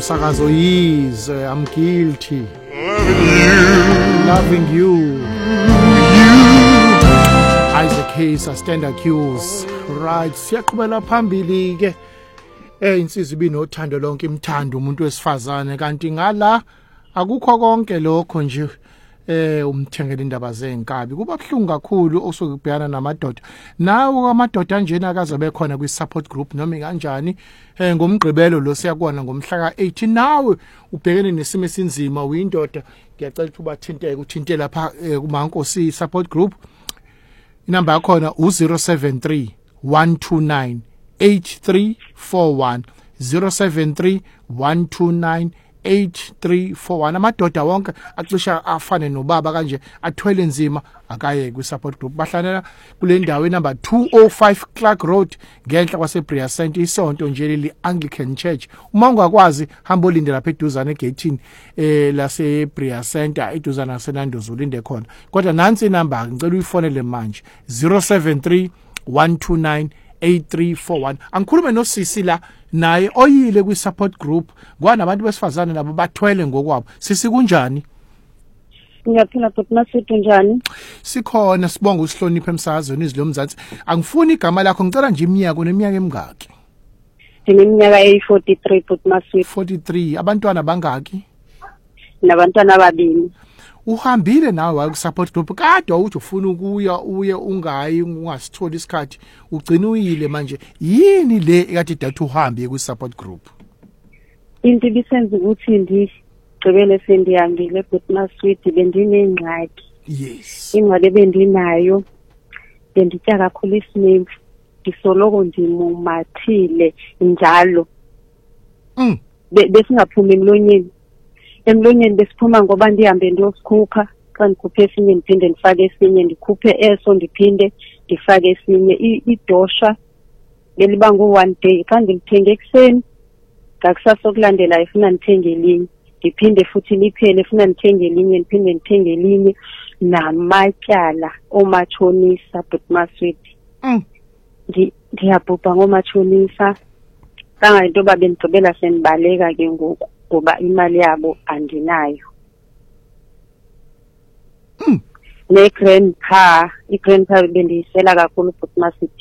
umsakazo Yizwe, I'm guilty loving you Isaac Hayes stand accused right siyaqhubela phambili ke insizwe ibinothando lonke imthando umuntu wesifazane kanti ngala akukho konke lokho nje umthengele indaba zenkabi kuba kuhlungu kakhulu osokubhekana namadoda nawo amadoda njena akazobe khona kwi support group noma kanjani ngomgqibelo lo siyakubona ngomhla ka18 nawe ubhekene nesimo esinzima uyindoda ngiyacela ukuthi ubathinteke uthinte lapha kumankosi support group inamba yakho na u073 129 8341 073 129 8341 amadoda wonke acisha afane nobaba kanje athwele nzima akaye kwi support group bahlanela kule ndawo number 205 Clark Road ngenhla kwaseBria Saint isonto nje leli Anglican Church uma ungakwazi hamba ulinde lapha eduzane egate laseBria Center eduzana naseNandozo ulinde khona kodwa nansi inamba ngicela uyifonele manje 073 129 8341 angikhulume noSisi la naye oyile kwi support group kwanabantu besifazane nabo bathwele ngokwabo sisi kunjani Ngiyaphila futhi masithi njani sikhona sibonga usihloniphe emsakazweni izwi lomzansi angifuni igama lakho ngicela nje iminyaka neminyaka emingaki Ngineminyaka eyi43 futhi masithi 43 abantwana bangaki nabantwana ababili uhambile nawe wa support group kade uthi ufuna ukuya uye ungayi ungasithola isikhathi ugcina uyile manje yini le ekade dathu uhambe ku support group into ibisenza ukuthi ndigqibele sendiyangile but maswidi bendinengxaki yes ingcwele bendinayo benditya kakhulu isinimfu ndisoloko ndimumathile njalo besingaphumi emlonyeni besiphuma ngoba ndihambe ndiyosikhupha xa ndikhuphe esinye ndiphinde ndifake esinye ndikhuphe eso ndiphinde ndifake esinye idosha beliba ngo1 day xa ndilithenge ekseni ngakusasa okulandela ifuna ndithenge elinye ndiphinde futhi liphele ifuna ndithenge elinye ndiphinde ndithenge elinye namatyala omatshonisa but maswidi ndiyabhubha ngomashonisa kangayinto babe ndigqibela sendibaleka ke ngoku ngoba imali yabo andinayo i-grandpa bendiyisela kakhulu futhi masithi